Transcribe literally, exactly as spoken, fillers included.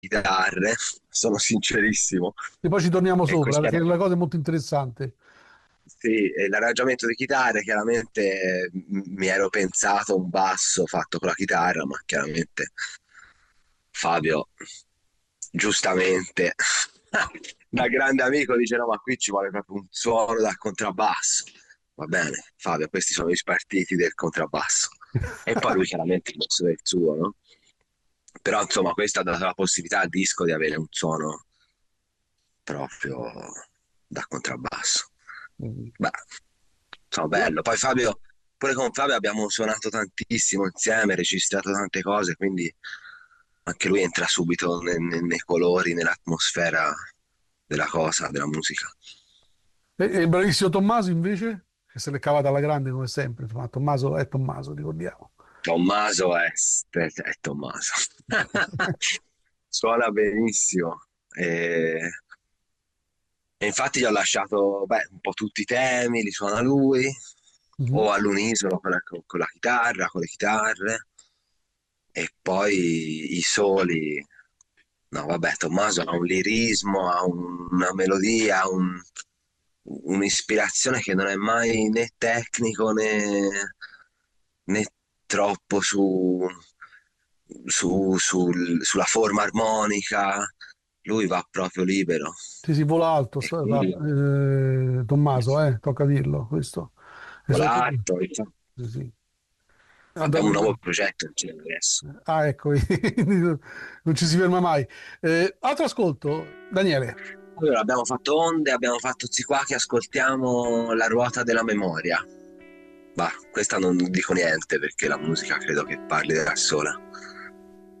chitarre, sono sincerissimo. E poi ci torniamo E sopra, questi perché erano- la cosa è molto interessante. sì, e l'arrangiamento di chitarre, chiaramente m- mi ero pensato un basso fatto con la chitarra, ma chiaramente Fabio, giustamente, da grande amico, dice no, ma qui ci vuole proprio un suono da contrabbasso. Va bene, Fabio, questi sono gli spartiti del contrabbasso. E poi lui chiaramente ha messo del suo, no? Però insomma, questa ha dato la possibilità al disco di avere un suono proprio da contrabbasso. Mm. Beh, insomma, bello. Poi Fabio, pure con Fabio abbiamo suonato tantissimo insieme, registrato tante cose, quindi anche lui entra subito ne- ne- nei colori, nell'atmosfera della cosa, della musica. E, e il bravissimo Tommaso invece, che se l'è cavata alla grande come sempre, insomma, Tommaso è Tommaso, ricordiamo. Tommaso è, è, è Tommaso. Suona benissimo. E, e infatti gli ho lasciato beh, un po' tutti i temi, li suona lui, Mhm. o all'unisono con la, con la chitarra, con le chitarre, e poi i soli. No, vabbè, Tommaso ha un lirismo, ha un- una melodia, ha un- un'ispirazione che non è mai né tecnico né, né troppo su, su- sul- sulla forma armonica. Lui va proprio libero. Sì, sì, vola alto, E sta- va, quindi eh, Tommaso, eh, tocca dirlo, questo. E soprattutto- volato. sì, sì. Ha Abbiamo un dato- nuovo progetto insieme adesso. Ah, ecco, non ci si ferma mai. Eh, altro ascolto, Daniele. Allora, abbiamo fatto Onde, abbiamo fatto Zi qua che ascoltiamo La ruota della memoria. Bah, questa non dico niente perché la musica credo che parli da sola.